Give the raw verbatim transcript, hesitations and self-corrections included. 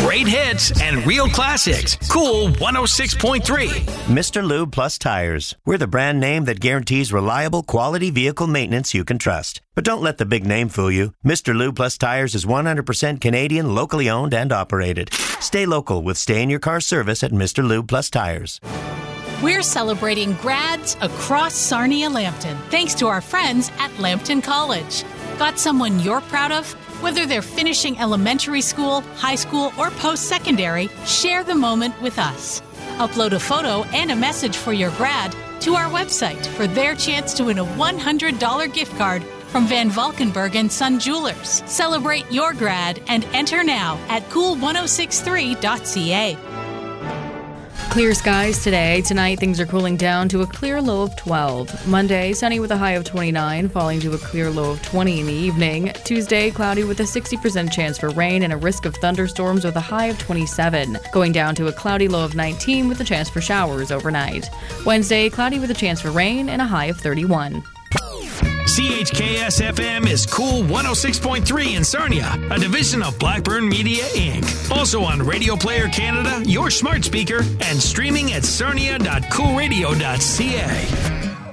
Great hits and real classics. Cool one oh six point three. Mister Lube Plus Tires. We're the brand name that guarantees reliable, quality vehicle maintenance you can trust. But don't let the big name fool you. Mister Lube Plus Tires is one hundred percent Canadian, locally owned and operated. Stay local with stay-in-your-car service at Mister Lube Plus Tires. We're celebrating grads across Sarnia-Lambton, thanks to our friends at Lambton College. Got someone you're proud of? Whether they're finishing elementary school, high school, or post-secondary, share the moment with us. Upload a photo and a message for your grad to our website for their chance to win a one hundred dollars gift card from Van Valkenburg and Son Jewelers. Celebrate your grad and enter now at cool ten sixty-three dot c a. Clear skies today. Tonight, things are cooling down to a clear low of twelve. Monday, sunny with a high of twenty-nine, falling to a clear low of twenty in the evening. Tuesday, cloudy with a sixty percent chance for rain and a risk of thunderstorms with a high of twenty-seven. Going down to a cloudy low of nineteen with a chance for showers overnight. Wednesday, cloudy with a chance for rain and a high of thirty-one. C H K S F M is Cool one oh six point three in Sarnia, a division of Blackburn Media, Incorporated. Also on Radio Player Canada, your smart speaker, and streaming at sarnia dot cool radio dot c a.